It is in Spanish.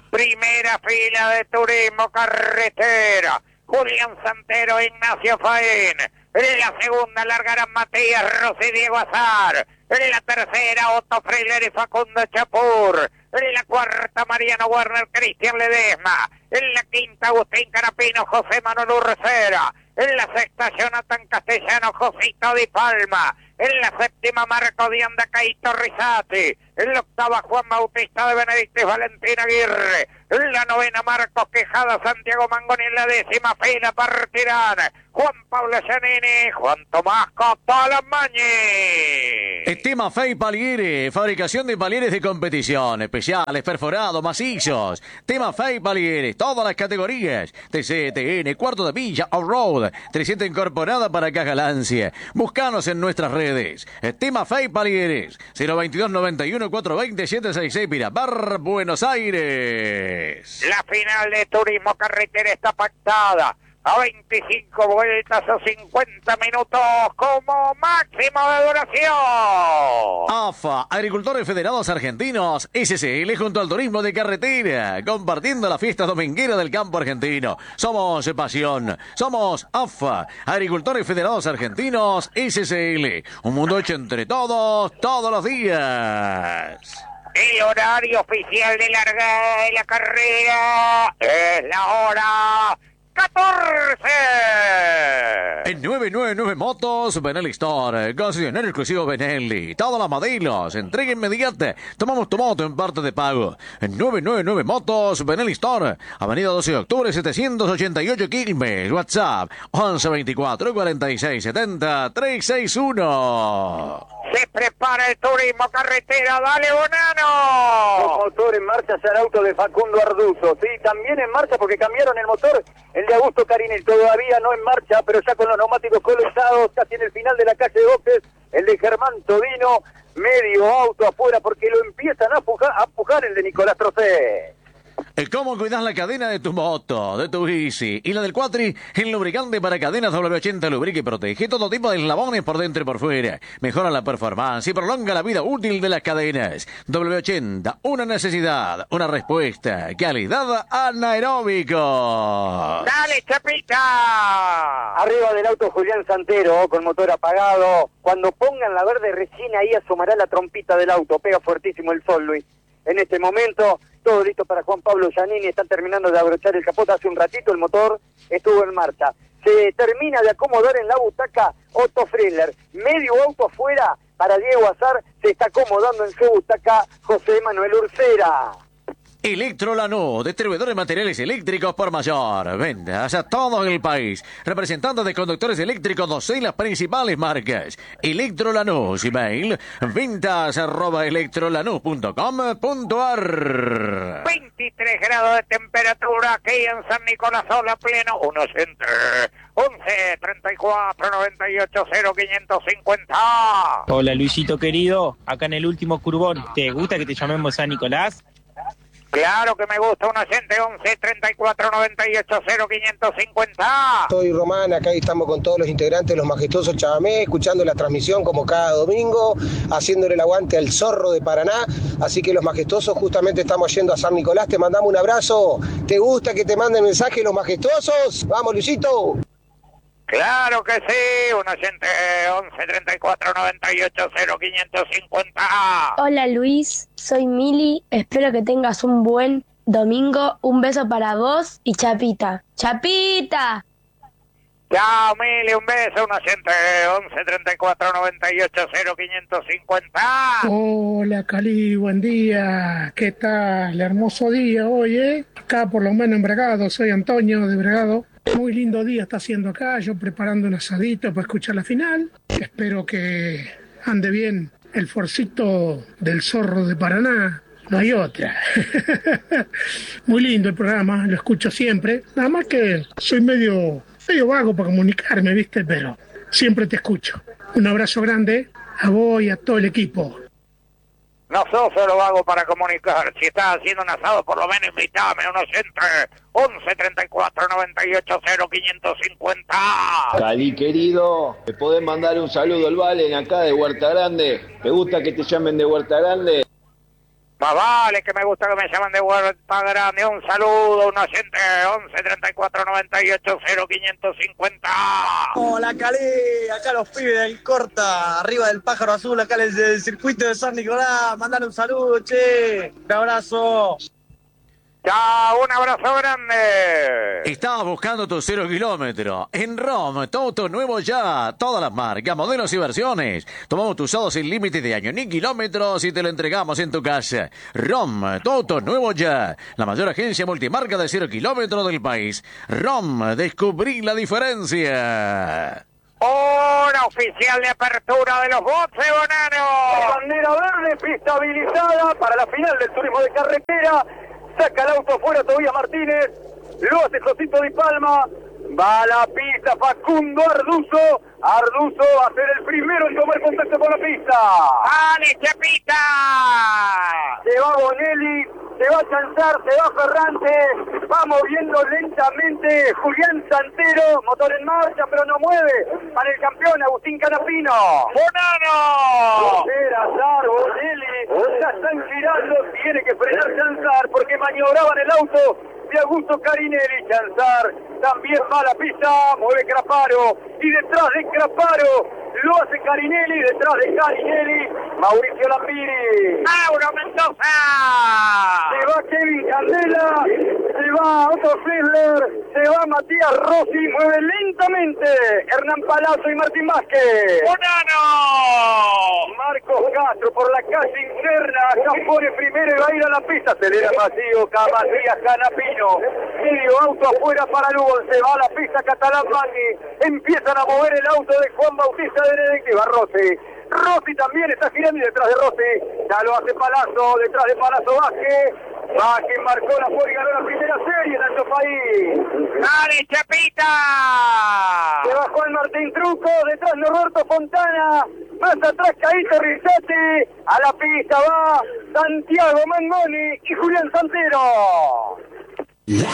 Primera fila de Turismo Carretera. Julián Santero, Ignacio Faén. En la segunda largarán Matías Rossi y Diego Azar. En la tercera, Otto Freiler y Facundo Chapur. En la cuarta, Mariano Werner, Cristian Ledesma. En la quinta, Agustín Carapino, José Manuel Urcera. En la sexta, Jonathan Castellano, Josito Di Palma. En la séptima, Marco Dianda, Caito Rizati. En la octava, Juan Bautista de Benedicto y Valentín Aguirre. En la novena, Marcos Quejada, Santiago Mangoni. En la décima fila partirán Juan Pablo Giannini, Juan Tomás Copalamañi. Estima Fey Palieres, fabricación de palieres de competición, especiales, perforados, macizos. Tema Fey Palieres, todas las categorías. TC, TN, cuarto de villa, off-road, 300 incorporada para caja Lancia. Búscanos en nuestras redes. Estima Fey Palieres, 022 91 420 766 Miramar, Buenos Aires. La final de Turismo Carretera está pactada a 25 vueltas o 50 minutos como máximo de duración. AFA, Agricultores Federados Argentinos, SCL junto al Turismo de Carretera, compartiendo la fiesta dominguera del campo argentino. Somos pasión, somos AFA, Agricultores Federados Argentinos, SCL. Un mundo hecho entre todos, todos los días. El horario oficial de largada de la carrera es la hora 14. En 999 Motos, Benelli Store, concesionario exclusivo Benelli. Todas las modelos, entrega inmediata. Tomamos tu moto en parte de pago. En 999 Motos, Benelli Store, Avenida 12 de Octubre, 788 Quilmes. WhatsApp, 1124 46 70 361. Se prepara el Turismo Carretera, dale Bonano. Motor en marcha ya el auto de Facundo Arduzo, sí, también en marcha porque cambiaron el motor, el de Augusto Carini todavía no en marcha, pero ya con los neumáticos colocados, casi en el final de la calle de boxes, el de Germán Todino, medio auto afuera porque lo empiezan a empujar el de Nicolás Trocé. ¿Cómo cuidas la cadena de tu moto, de tu bici y la del Quatri? El lubricante para cadenas W80 lubrica y protege todo tipo de eslabones por dentro y por fuera. Mejora la performance y prolonga la vida útil de las cadenas. W80, una necesidad, una respuesta. Calidad anaeróbico. ¡Dale, Chapita! Arriba del auto Julián Santero, con motor apagado. Cuando pongan la verde recién ahí asomará la trompita del auto. Pega fuertísimo el sol, Luis. En este momento, todo listo para Juan Pablo Giannini. Están terminando de abrochar el capot. Hace un ratito el motor estuvo en marcha. Se termina de acomodar en la butaca Otto Friedler. Medio auto afuera para Diego Azar. Se está acomodando en su butaca José Manuel Urcera. Electrolanú, distribuidor de materiales eléctricos por mayor. Ventas a todo el país. Representantes de conductores eléctricos de las principales marcas. Electrolanú, email, ventas@electrolanú.com.ar. 23 grados de temperatura aquí en San Nicolás, Sola pleno, 1 center. 11 34 98 0 550. Hola Luisito querido, acá en el último curbón, ¿te gusta que te llamemos San Nicolás? Claro que me gusta, un oyente, 11 34 98 0 550. Soy Román, acá estamos con todos los integrantes de Los Majestuosos Chamamé, escuchando la transmisión como cada domingo, haciéndole el aguante al Zorro de Paraná. Así que Los Majestuosos justamente estamos yendo a San Nicolás, te mandamos un abrazo. ¿Te gusta que te manden mensaje Los Majestuosos? Vamos, Luisito. Claro que sí, un oyente, 11 34 98 0 550. Hola Luis, soy Mili, espero que tengas un buen domingo, un beso para vos y Chapita. ¡Chapita! Chao Mili, un beso, un oyente, 11 34 98 0 550. Hola Cali, buen día, ¿qué tal? Hermoso día hoy, acá por lo menos en Bragado, soy Antonio de Bragado. Muy lindo día está haciendo acá, yo preparando un asadito para escuchar la final. Espero que ande bien el forcito del Zorro de Paraná, no hay otra. Muy lindo el programa, lo escucho siempre. Nada más que soy medio vago para comunicarme, ¿viste? Pero siempre te escucho. Un abrazo grande a vos y a todo el equipo. No sos solo hago para comunicar. Si estás haciendo un asado, por lo menos invítame unos entre 11 34 98 0 550. Cali querido, ¿te podés mandar un saludo al Valen acá de Huerta Grande? ¿Te gusta que te llamen de Huerta Grande? Más vale que me gusta que me llaman de Huerta Grande. Un saludo, un oyente, 11 34 98 0550. Hola, Calé, acá los pibes del Corta, arriba del Pájaro Azul, acá en el circuito de San Nicolás. Mandale un saludo, che. Un abrazo. Chao, un abrazo grande. Estabas buscando tu 0 kilómetro. En ROM, tu auto nuevo ya. Todas las marcas, modelos y versiones. Tomamos tu usado sin límite de año ni kilómetros y te lo entregamos en tu casa. ROM, tu auto nuevo ya. La mayor agencia multimarca de 0 kilómetros del país. ROM, descubrí la diferencia. Hora oficial de apertura de los boxes, Bonano. Bandera verde, pista habilitada para la final del turismo de carretera. Saca el auto afuera Tobías Martínez, lo hace Josito Di Palma, va a la pista Facundo Arduzo va a ser el primero en tomar contacto con la pista. ¡Dale, Chapita! Se va Bonelli, se va Chanzar, se va Ferrante, va moviendo lentamente Julián Santero, motor en marcha pero no mueve, para el campeón Agustín Canapino. ¡Bonano! Azar, Bonelli, ya están girando, tiene que frenar Chanzar porque maniobraban el auto de Augusto Carinelli. Chanzar también va a la pista, mueve Craparo y detrás de Craparo lo hace Carinelli, detrás de Carinelli Mauricio Lambiri, ¡Mauro Mendoza! se va Kevin Candela, se va Otto Schindler, se va Matías Rossi, mueve lentamente Hernán Palazzo y Martín Vázquez. ¡Bonano! Marcos Castro por la calle interna, acá pone primero y va a ir a la pista, acelera vacío, Matías Canapino, medio auto afuera para Lugo, se va a la pista Catalán Magni, empiezan a mover el auto de Juan Bautista de Benedicti, va Rossi también está girando y detrás de Rossi, ya lo hace Palazzo, detrás de Palazzo Vázquez marcó la fuera y ganó la primera serie en Alto País. ¡Dale, Chapita! Se va Juan Martín Truco, detrás Norberto Fontana, más atrás Caíto Rizati, a la pista va Santiago Mangoni y Julián Santero.